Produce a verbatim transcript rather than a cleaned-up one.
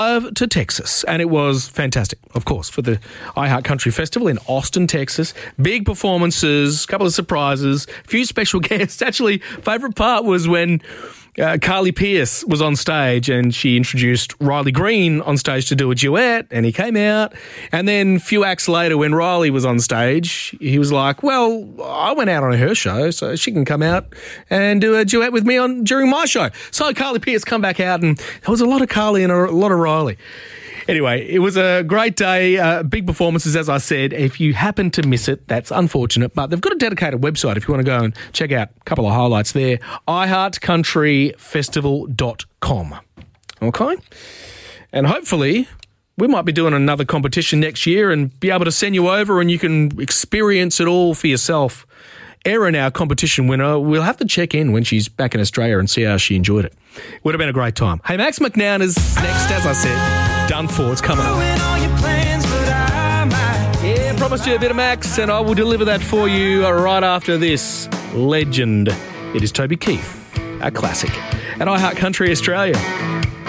to Texas, and it was fantastic, of course, for the iHeart Country Festival in Austin, Texas. Big performances, a couple of surprises, a few special guests. Actually, favourite part was when uh, Carly Pearce was on stage and she introduced Riley Green on stage to do a duet, and he came out. And then a few acts later, when Riley was on stage, he was like, well, I went out on her show, so she can come out and do a duet with me on during my show. So Carly Pearce come back out, and there was a lot of Carly and a lot of Riley. Anyway, it was a great day, uh, big performances, as I said. If you happen to miss it, that's unfortunate, but they've got a dedicated website if you want to go and check out a couple of highlights there, i heart country festival dot com. Okay? And hopefully we might be doing another competition next year and be able to send you over and you can experience it all for yourself. Erin, our competition winner, we'll have to check in when she's back in Australia and see how she enjoyed it. Would have been a great time. Hey, Max McNown is next, as I said. Done for. It's coming up. Yeah, promised you a bit of Max, and I will deliver that for you right after this legend. It is Toby Keith, a classic, at iHeart Country Australia.